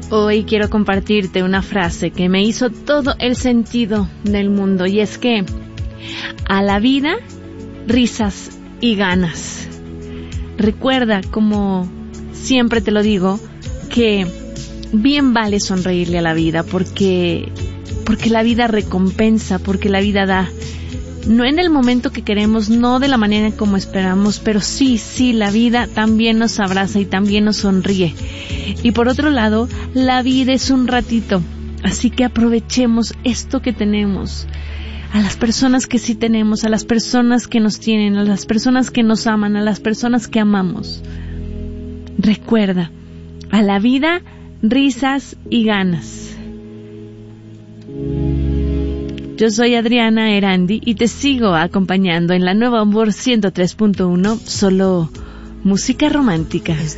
Hoy quiero compartirte una frase que me hizo todo el sentido del mundo, y es que a la vida, risas y ganas. Recuerda, como siempre te lo digo, que bien vale sonreírle a la vida, porque la vida recompensa, porque la vida da. No en el momento que queremos, no de la manera como esperamos, pero sí, la vida también nos abraza y también nos sonríe. Y por otro lado, la vida es un ratito, así que aprovechemos esto que tenemos. A las personas que sí tenemos, a las personas que nos tienen, a las personas que nos aman, a las personas que amamos. Recuerda, a la vida, risas y ganas. Yo soy Adriana Erandi y te sigo acompañando en la Nueva Amor 103.1, solo música romántica.